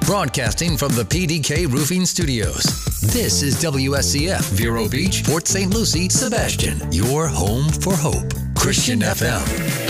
Broadcasting from the PDK Roofing Studios. This is WSCF, Vero Beach, Port St. Lucie, Sebastian, your home for hope. Christian FM.